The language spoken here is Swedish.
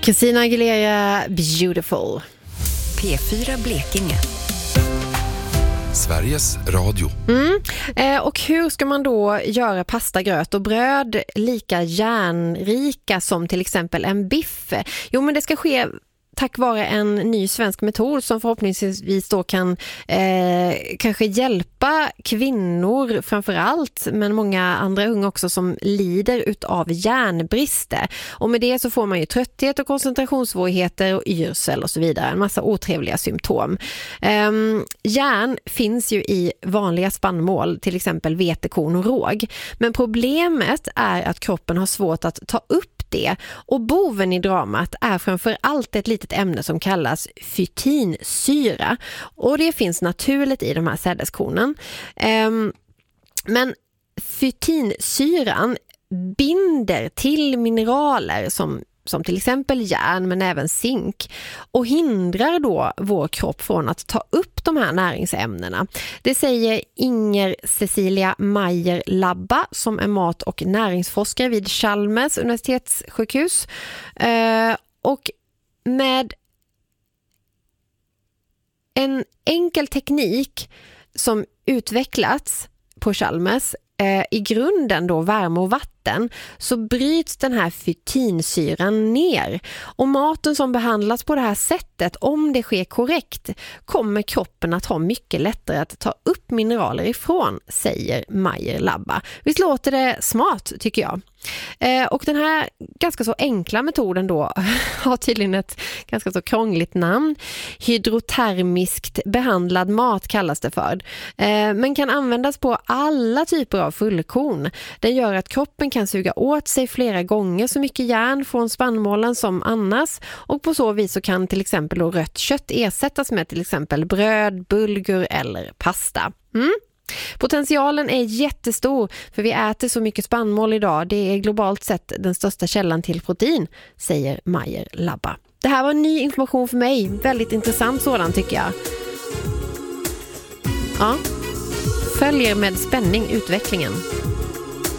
Christina Aguilera, Beautiful. P4 Blekinge. Sveriges Radio. Och hur ska man då göra pasta, gröt och bröd lika järnrika som till exempel en biff? Jo, men det ska ske tack vare en ny svensk metod som förhoppningsvis då kan kanske hjälpa kvinnor framförallt, men många andra unga också som lider utav järnbrist. Och med det så får man ju trötthet och koncentrationssvårigheter och yrsel och så vidare. En massa otrevliga symptom. Järn finns ju i vanliga spannmål, till exempel vetekorn och råg. Men problemet är att kroppen har svårt att ta upp det. Och boven i dramat är framför allt ett litet ämne som kallas fytinsyra. Och det finns naturligt i de här sädeskornen. Men fytinsyran binder till mineraler som till exempel järn men även zink och hindrar då vår kropp från att ta upp de här näringsämnena. Det säger Inger Cecilia Mayer Labba som är mat- och näringsforskare vid Chalmers universitetssjukhus. Och med en enkel teknik som utvecklats på Chalmers, i grunden då värme och vatten, så bryts den här fytinsyran ner. Och maten som behandlas på det här sättet, om det sker korrekt, kommer kroppen att ha mycket lättare att ta upp mineraler ifrån, säger Mayer Labba. Visst låter det smart, tycker jag. Och den här ganska så enkla metoden då har tydligen ett ganska så krångligt namn. Hydrotermiskt behandlad mat kallas det för. Men kan användas på alla typer av fullkorn. Den gör att kroppen kan suga åt sig flera gånger så mycket järn från spannmålen som annars, och på så vis så kan till exempel då rött kött ersättas med till exempel bröd, bulgur eller pasta. Potentialen är jättestor för vi äter så mycket spannmål idag. Det är globalt sett den största källan till protein, säger Mayer Labba. Det här var ny information för mig. Väldigt intressant sådan, tycker jag. Ja. Följer med spänning utvecklingen.